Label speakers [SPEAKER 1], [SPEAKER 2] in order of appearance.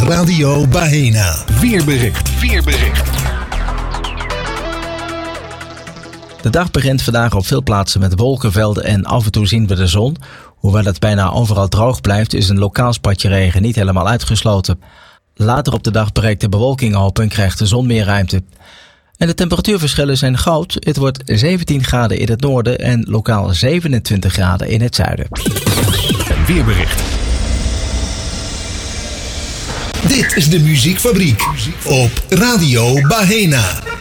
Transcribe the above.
[SPEAKER 1] Radio Bahena. Weerbericht.
[SPEAKER 2] De dag begint vandaag op veel plaatsen met wolkenvelden en af en toe zien we de zon. Hoewel het bijna overal droog blijft, is een lokaal spatje regen niet helemaal uitgesloten. Later op de dag breekt de bewolking open en krijgt de zon meer ruimte. En de temperatuurverschillen zijn groot. Het wordt 17 graden in het noorden en lokaal 27 graden in het zuiden.
[SPEAKER 1] Weerbericht. Dit is de Muziekfabriek op Radio Bahena.